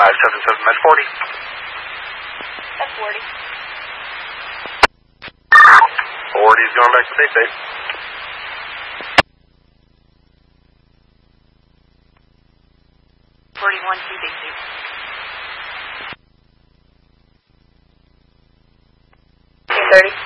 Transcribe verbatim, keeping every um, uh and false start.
five seven seven, Med forty. Med forty. forty's going back to Bay State. forty-one to Bay State. two thirty.